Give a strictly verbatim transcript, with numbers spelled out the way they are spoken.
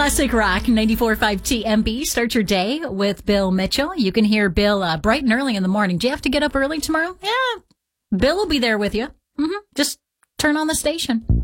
Classic Rock ninety-four point five T M B. Start your day with Bill Mitchell. You can hear Bill uh, bright and early in the morning. Do you have to get up early tomorrow? Yeah. Bill will be there with you. Mm-hmm. Just turn on the station.